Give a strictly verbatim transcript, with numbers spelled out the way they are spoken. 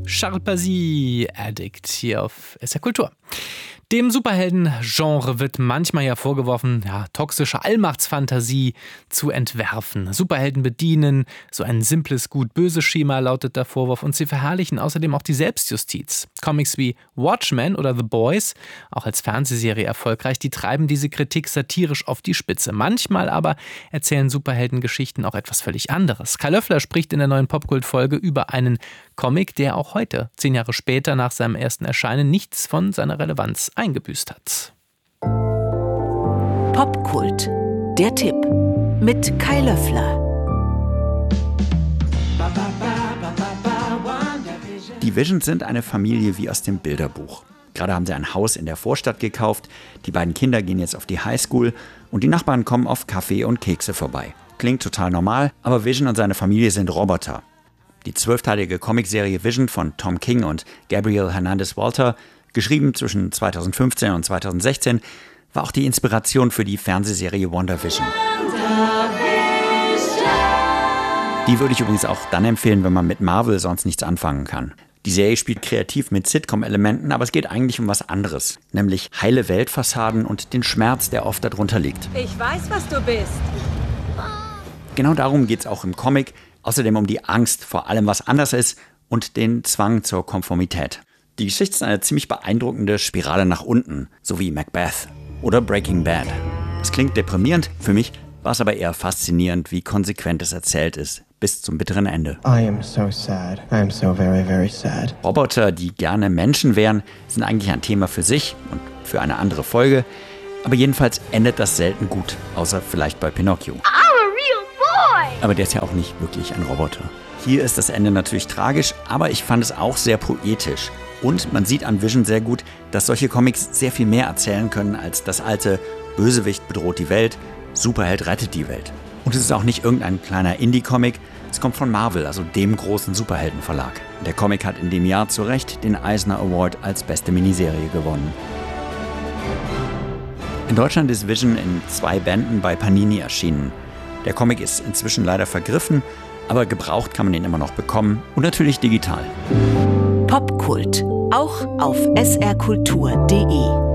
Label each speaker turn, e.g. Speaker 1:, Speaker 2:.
Speaker 1: Charles Pazy, Addict, hier auf S R Kultur. Dem Superhelden-Genre wird manchmal ja vorgeworfen, ja, toxische Allmachtsfantasie zu entwerfen. Superhelden bedienen so ein simples Gut-Böse-Schema, lautet der Vorwurf, und sie verherrlichen außerdem auch die Selbstjustiz. Comics wie Watchmen oder The Boys, auch als Fernsehserie erfolgreich, die treiben diese Kritik satirisch auf die Spitze. Manchmal aber erzählen Superheldengeschichten auch etwas völlig anderes. Kai Löffler spricht in der neuen Popkult-Folge über einen Comic, der auch heute, zehn Jahre später nach seinem ersten Erscheinen, nichts von seiner Relevanz eingebüßt hat.
Speaker 2: Popkult, der Tipp mit Kai Löffler.
Speaker 3: Die Visions sind eine Familie wie aus dem Bilderbuch. Gerade haben sie ein Haus in der Vorstadt gekauft, die beiden Kinder gehen jetzt auf die Highschool und die Nachbarn kommen auf Kaffee und Kekse vorbei. Klingt total normal, aber Vision und seine Familie sind Roboter. Die zwölfteilige Comicserie Vision von Tom King und Gabriel Hernandez Walter, geschrieben zwischen zweitausendfünfzehn und zweitausendsechzehn, war auch die Inspiration für die Fernsehserie WandaVision. Die würde ich übrigens auch dann empfehlen, wenn man mit Marvel sonst nichts anfangen kann. Die Serie spielt kreativ mit Sitcom-Elementen, aber es geht eigentlich um was anderes, nämlich heile Weltfassaden und den Schmerz, der oft darunter liegt.
Speaker 4: Ich weiß, was du bist.
Speaker 3: Genau darum geht es auch im Comic, außerdem um die Angst vor allem, was anders ist und den Zwang zur Konformität. Die Geschichte ist eine ziemlich beeindruckende Spirale nach unten, so wie Macbeth oder Breaking Bad. Es klingt deprimierend, für mich war es aber eher faszinierend, wie konsequent es erzählt ist, bis zum bitteren Ende.
Speaker 5: I am so sad. I am so very, very sad.
Speaker 3: Roboter, die gerne Menschen wären, sind eigentlich ein Thema für sich und für eine andere Folge. Aber jedenfalls endet das selten gut, außer vielleicht bei Pinocchio.
Speaker 6: I'm a real boy!
Speaker 3: Aber der ist ja auch nicht wirklich ein Roboter. Hier ist das Ende natürlich tragisch, aber ich fand es auch sehr poetisch. Und man sieht an Vision sehr gut, dass solche Comics sehr viel mehr erzählen können als das alte Bösewicht bedroht die Welt, Superheld rettet die Welt. Und es ist auch nicht irgendein kleiner Indie-Comic, es kommt von Marvel, also dem großen Superheldenverlag. Der Comic hat in dem Jahr zu Recht den Eisner Award als beste Miniserie gewonnen. In Deutschland ist Vision in zwei Bänden bei Panini erschienen. Der Comic ist inzwischen leider vergriffen, aber gebraucht kann man ihn immer noch bekommen und natürlich digital.
Speaker 2: Popkult, auch auf s r kultur punkt d e.